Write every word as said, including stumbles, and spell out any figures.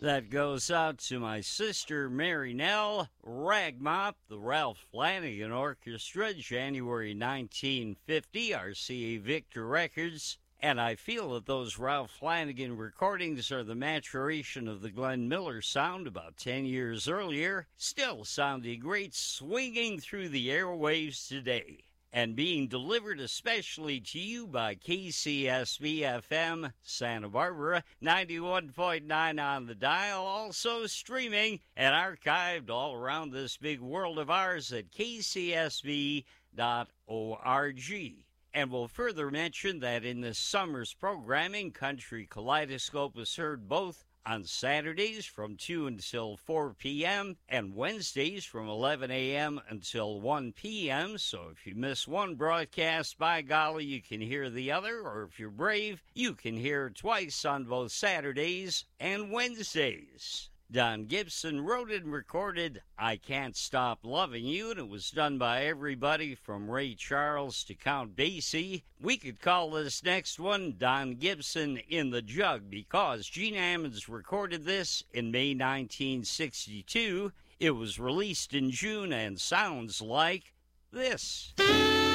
That goes out to my sister Mary Nell, Ragmop, the Ralph Flanagan Orchestra, January nineteen fifty, R C A Victor Records. And I feel that those Ralph Flanagan recordings are the maturation of the Glenn Miller sound about ten years earlier, still sounding great, swinging through the airwaves today. And being delivered especially to you by K C S B F M Santa Barbara, ninety-one point nine on the dial, also streaming and archived all around this big world of ours at k c s b dot org. And we'll further mention that in this summer's programming, Country Kaleidoscope is heard both on Saturdays from two until four p.m. and Wednesdays from eleven a.m. until one p.m. So if you miss one broadcast, by golly, you can hear the other, or if you're brave, you can hear twice on both Saturdays and Wednesdays. Don Gibson wrote and recorded I Can't Stop Loving You, and it was done by everybody from Ray Charles to Count Basie. We could call this next one Don Gibson in the Jug because Gene Ammons recorded this in May nineteen sixty-two. It was released in June and sounds like this.